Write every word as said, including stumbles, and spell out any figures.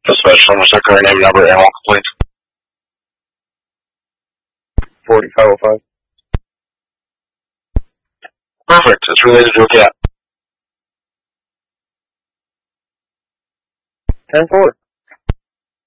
Dispatch, someone check her name, number, and one complete. forty-five oh five. Perfect. It's related to a cat. ten four.